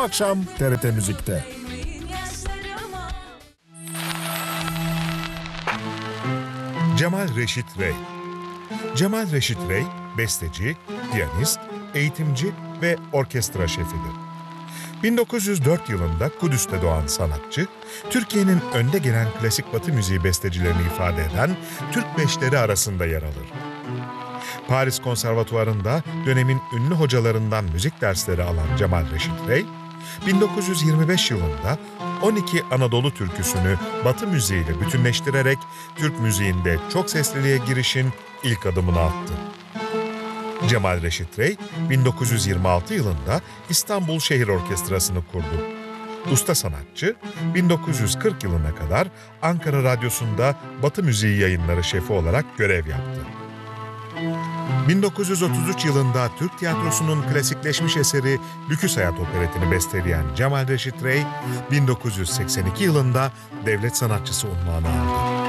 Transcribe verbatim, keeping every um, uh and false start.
Akşam T R T Müzik'te. Cemal Reşit Rey. Cemal Reşit Rey, besteci, piyanist, eğitimci ve orkestra şefidir. bin dokuz yüz dört yılında Kudüs'te doğan sanatçı, Türkiye'nin önde gelen klasik batı müziği bestecilerini ifade eden Türk beşleri arasında yer alır. Paris Konservatuvarı'nda dönemin ünlü hocalarından müzik dersleri alan Cemal Reşit Rey, bin dokuz yüz yirmi beş yılında on iki Anadolu türküsünü Batı müziğiyle bütünleştirerek Türk müziğinde çok sesliliğe girişin ilk adımını attı. Cemal Reşit Rey, bin dokuz yüz yirmi altı yılında İstanbul Şehir Orkestrası'nı kurdu. Usta sanatçı, bin dokuz yüz kırk yılına kadar Ankara Radyosu'nda Batı Müziği Yayınları şefi olarak görev yaptı. bin dokuz yüz otuz üç yılında Türk tiyatrosunun klasikleşmiş eseri Lüküs Hayat operetini besteleyen Cemal Reşit Rey, bin dokuz yüz seksen iki yılında devlet sanatçısı unvanı aldı.